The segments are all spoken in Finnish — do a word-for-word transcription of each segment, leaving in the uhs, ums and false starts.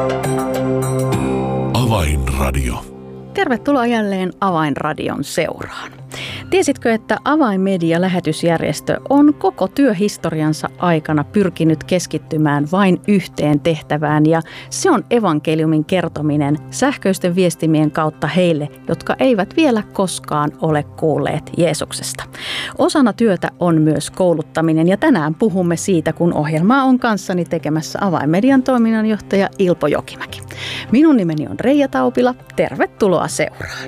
Avainradio. Tervetuloa jälleen Avainradion seuraan. Tiesitkö, että Avainmedia-lähetysjärjestö on koko työhistoriansa aikana pyrkinyt keskittymään vain yhteen tehtävään, ja se on evankeliumin kertominen sähköisten viestimien kautta heille, jotka eivät vielä koskaan ole kuulleet Jeesuksesta. Osana työtä on myös kouluttaminen, ja tänään puhumme siitä, kun ohjelmaa on kanssani tekemässä Avainmedian toiminnanjohtaja Ilpo Jokimäki. Minun nimeni on Reija Taupila. Tervetuloa seuraan.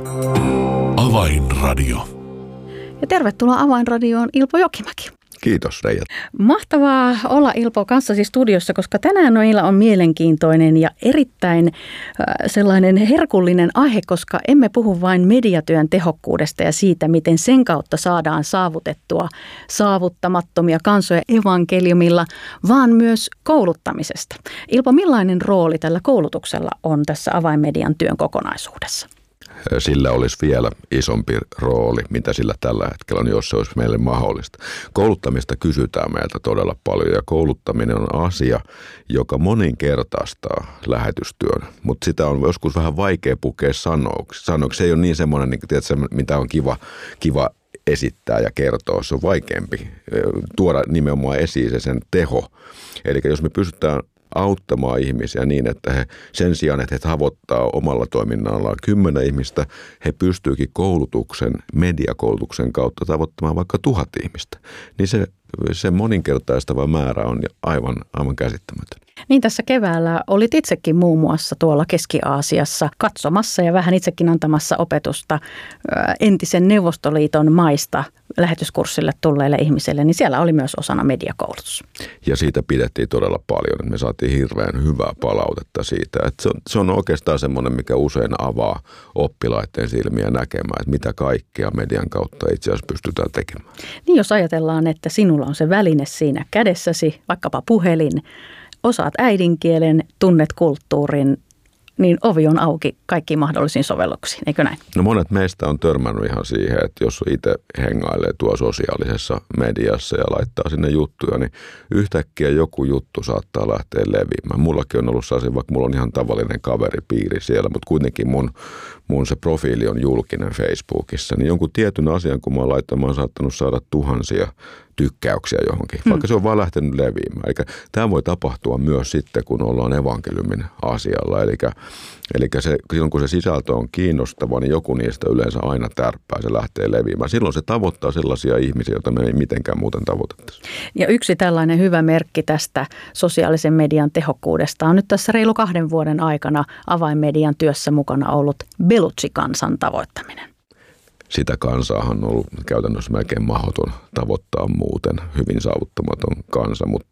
Avainradio. Ja tervetuloa Avainradioon Ilpo Jokimäki. Kiitos, Reija. Mahtavaa olla Ilpo kanssasi studiossa, koska tänään meillä on mielenkiintoinen ja erittäin äh, sellainen herkullinen aihe, koska emme puhu vain mediatyön tehokkuudesta ja siitä, miten sen kautta saadaan saavutettua saavuttamattomia kansoja evankeliumilla, vaan myös kouluttamisesta. Ilpo, millainen rooli tällä koulutuksella on tässä Avainmedian työn kokonaisuudessa? Sillä olisi vielä isompi rooli, mitä sillä tällä hetkellä on, jos se olisi meille mahdollista. Kouluttamista kysytään meiltä todella paljon, ja kouluttaminen on asia, joka moninkertaistaa lähetystyön, mutta sitä on joskus vähän vaikea pukea sanoiksi. sanoiksi. Se ei ole niin semmoinen, niin, tiedätkö, mitä on kiva, kiva esittää ja kertoa. Se on vaikeampi tuoda nimenomaan esiin se sen teho. Eli jos me pystytään auttamaan ihmisiä niin, että he sen sijaan, että he tavoittaa omalla toiminnallaan kymmenen ihmistä, he pystyykin koulutuksen, mediakoulutuksen kautta tavoittamaan vaikka tuhat ihmistä. Niin se, se moninkertaistava määrä on aivan, aivan käsittämätön. Niin tässä keväällä olit itsekin muun muassa tuolla Keski-Aasiassa katsomassa ja vähän itsekin antamassa opetusta entisen Neuvostoliiton maista lähetyskurssille tulleille ihmisille, niin siellä oli myös osana mediakoulutus. Ja siitä pidettiin todella paljon. Me saatiin hirveän hyvää palautetta siitä. Että se, on, se on oikeastaan semmoinen, mikä usein avaa oppilaiden silmiä näkemään, että mitä kaikkea median kautta itse asiassa pystytään tekemään. Niin jos ajatellaan, että sinulla on se väline siinä kädessäsi, vaikkapa puhelin, osaat äidinkielen, tunnet kulttuurin, niin ovi on auki kaikkiin mahdollisiin sovelluksiin, eikö näin? No monet meistä on törmännyt ihan siihen, että jos itse hengailee tuo sosiaalisessa mediassa ja laittaa sinne juttuja, niin yhtäkkiä joku juttu saattaa lähteä leviämään. Mullakin on ollut sellaisia, vaikka mulla on ihan tavallinen kaveripiiri siellä, mutta kuitenkin mun, mun se profiili on julkinen Facebookissa, niin jonkun tietyn asian, kun mä oon laittanut, mä oon saattanut saada tuhansia tykkäyksiä johonkin, vaikka se on vaan lähtenyt leviämään. Eli tämä voi tapahtua myös sitten, kun ollaan evankeliumin asialla. Eli, eli se, silloin kun se sisältö on kiinnostava, niin joku niistä yleensä aina tärppää, se lähtee leviämään. Silloin se tavoittaa sellaisia ihmisiä, joita me ei mitenkään muuten tavoitettaisi. Ja yksi tällainen hyvä merkki tästä sosiaalisen median tehokkuudesta on nyt tässä reilu kahden vuoden aikana Avainmedian työssä mukana ollut Belutsi-kansan tavoittaminen. Sitä kansaahan on ollut käytännössä melkein mahdoton tavoittaa muuten, hyvin saavuttamaton kansa, mutta